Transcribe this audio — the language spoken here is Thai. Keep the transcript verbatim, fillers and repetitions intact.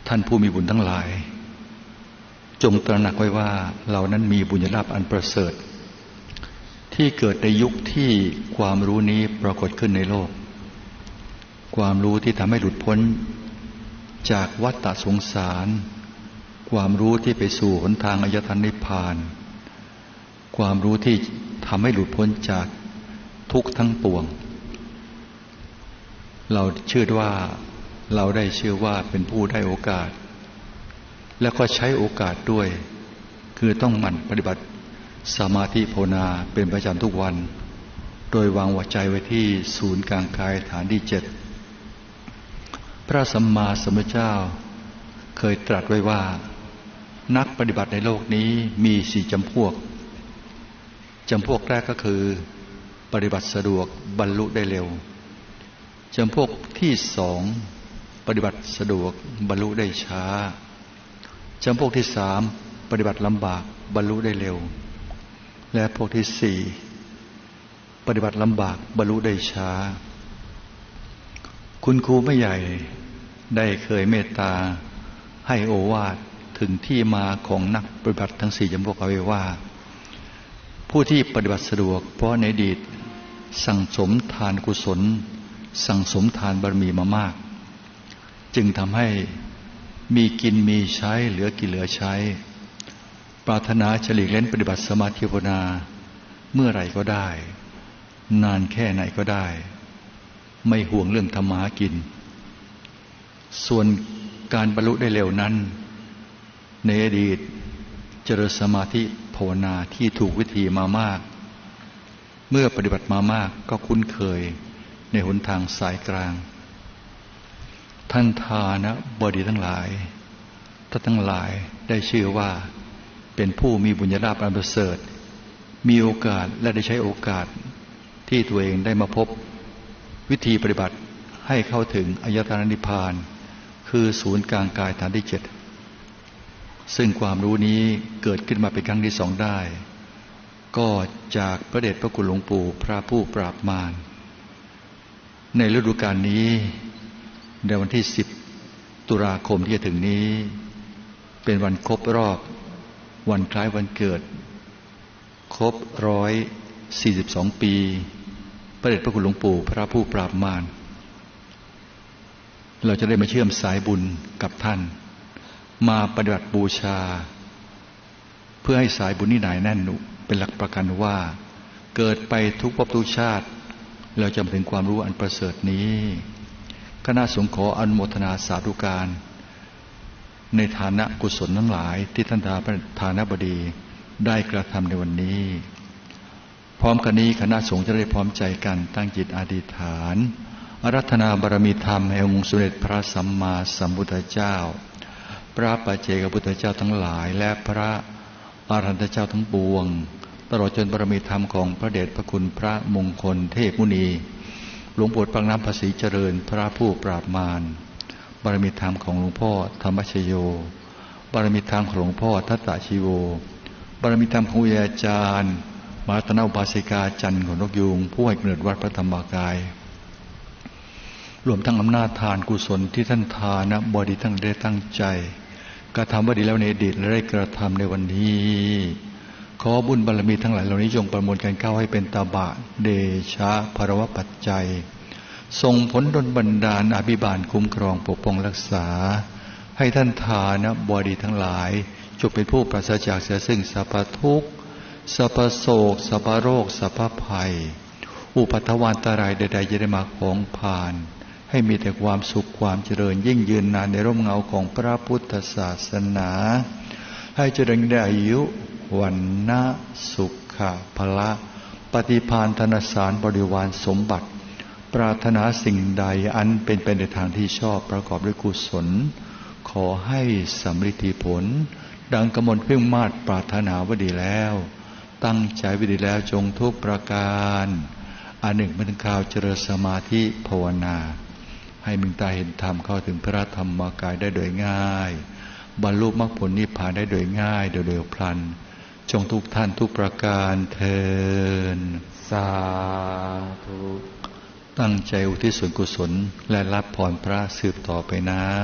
ท่านผู้มีบุญทั้งหลายจงตระหนักไว้ว่าเรานั้นมีบุญลาภอันประเสริฐที่เกิดในยุคที่ความรู้นี้ปรากฏขึ้นในโลกความรู้ที่ทำให้หลุดพ้นจากวัฏฏะสงสารความรู้ที่ไปสู่หนทางอายตนะนิพพานความรู้ที่ทำให้หลุดพ้นจากทุกข์ทั้งปวงเราเชื่อว่าเราได้เชื่อว่าเป็นผู้ได้โอกาสและก็ใช้โอกาสด้วยคือต้องหมั่นปฏิบัติสมาธิภาวนาเป็นประจำทุกวันโดยวางหัวใจไว้ที่ศูนย์กลางกายฐานที่เจ็ดพระสัมมาสัมพุทธเจ้าเคยตรัสไว้ว่านักปฏิบัติในโลกนี้มีสี่จำพวกจำพวกแรกก็คือปฏิบัติสะดวกบรรลุได้เร็วจำพวกที่สองปฏิบัติสะดวกบรรลุได้ช้าจำพวกที่สามปฏิบัติลำบากบรรลุได้เร็วและพวกที่สี่ปฏิบัติลำบากบรรลุได้ช้าคุณครูไม่ใหญ่ได้เคยเมตตาให้โอวาทถึงที่มาของนักปฏิบัติทั้งสี่จำพวกเอาไว้ว่าผู้ที่ปฏิบัติสะดวกเพราะในอดีตสั่งสมทานกุศลสั่งสมทานบารมีมามากจึงทำให้มีกินมีใช้เหลือกินเหลือใช้ปรารถนาเฉลีกเล่นปฏิบัติสมาธิภาวนาเมื่อไหร่ก็ได้นานแค่ไหนก็ได้ไม่ห่วงเรื่องทำมาหากินส่วนการบรรลุได้เร็วนั้นในอดีตเจริญสมาธิภาวนาที่ถูกวิธีมามากเมื่อปฏิบัติมามากก็คุ้นเคยในหนทางสายกลางท่านทานะบดีทั้งหลายท่านทั้งหลายได้ชื่อว่าเป็นผู้มีบุญญาลาภอันประเสริฐมีโอกาสและได้ใช้โอกาสที่ตัวเองได้มาพบวิธีปฏิบัติให้เข้าถึงอายตนะนิพพานคือศูนย์กลางกายฐานที่เจ็ดซึ่งความรู้นี้เกิดขึ้นมาเป็นครั้งที่สองได้ก็จากพระเดชพระคุณหลวงปู่พระผู้ปราบมารในฤดูกาลนี้ในวันที่สิบตุลาคมที่จะถึงนี้เป็นวันครบรอบวันคล้ายวันเกิดครบร้อยสี่สิบสองปีพระเดชพระคุณหลวงปู่พระผู้ปราบมารเราจะได้มาเชื่อมสายบุญกับท่านมาปฏิบัติบูชาเพื่อให้สายบุญนี้หนาแน่นเป็นหลักประกันว่าเกิดไปทุกภพทุกชาติเราจะถึงความรู้อันประเสริฐนี้คณะสงฆ์ขออนุโมทนาสาธุการในฐานะกุศลทั้งหลายที่ท่านประธานบดีได้กระทำในวันนี้พร้อมกันนี้คณะสงฆ์จะได้พร้อมใจกันตั้งจิตอธิษฐานอาราธนาบารมีธรรมแห่งองค์สมเด็จพระสัมมาสัมพุทธเจ้าพระปัจเจกพุทธเจ้าทั้งหลายและพระอรหันตเจ้าทั้งปวงตลอดจนบารมีธรรมของพระเดชพระคุณพระมงคลเทพมุนีหลวงปู่ปางน้ำภาษีเจริญพระผู้ปราบมารบารมีธรรมของหลวงพ่อธรรมชโยบารมีธรรมของหลวงพ่อทัตตชีโวบารมีธรรมของอาจารย์มาตนาอุบาสิกาจันทร์ของนกยูงผู้ให้กำเนิดวัดพระธรรมกายรวมทั้งอำนาจทานกุศลที่ท่านทานะบดีทั้งได้ตั้งใจกระทำว่าดีแล้วในอดีตและได้กระทำในวันนี้ขอบุญบารมีทั้งหลายเหล่านี้จงประมวลกันเข้าให้เป็นตบะเดชะภรวปัจจัยส่งผลดลบันดาลอภิบาลคุ้มครองปกป้องรักษาให้ท่านทานะบดีทั้งหลายจงเป็นผู้ปราศจากเสียซึ่งสัพพทุกข์สัพพโศกสัพพโรคสัพพภัยอุปัฏฐวาอันตรายใดๆจะได้มาของผ่านให้มีแต่ความสุขความเจริญยิ่งยืนนานในร่มเงาของพระพุทธศาสนาให้เจริญได้อายุวันนะสุขะพละปฏิภาณธนสารบริวารสมบัติปรารถนาสิ่งใดอันเป็นไปในทางที่ชอบประกอบด้วยกุศลขอให้สำเร็จผลดังกมลเพิ่งมาศปรารถนาว่าดีแล้วตั้งใจวิดีแล้วจงทุกประการอันหนึ่งเป็นข่าวเจริญสมาธิภาวนาให้มึงตาเห็นธรรมเข้าถึงพระธรรมกายได้โดยง่ายบรรลุมรรคผลนิพพานได้โดยง่ายโดยเร็วพลันจงทุกท่านทุกประการเทอญสาธุตั้งใจอุทิศส่วนกุศลและรับพรพระสืบต่อไปนะ